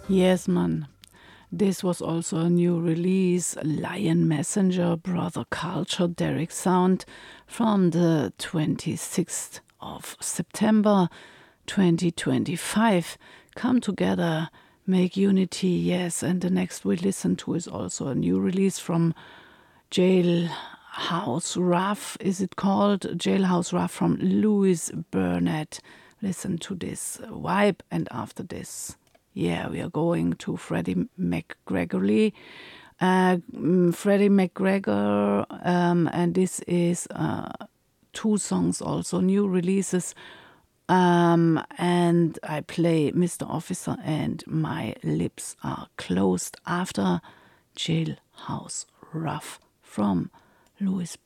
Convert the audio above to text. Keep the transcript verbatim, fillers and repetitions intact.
Yes, man. This was also a new release, Lion Messenger, Brother Culture, Derek Sound, from the twenty-sixth of September twenty twenty-five. Come together, make unity, yes. And the next we listen to is also a new release from Jailhouse Rough, is it called? Jailhouse Rough from Louis Burnett. Listen to this vibe, and after this, yeah, we are going to Freddie McGregory. Uh, mm, Freddie McGregor, um, and this is uh, two songs also, new releases. Um, and I play Mister Officer and My Lips Are Closed after Jailhouse Rough from Louis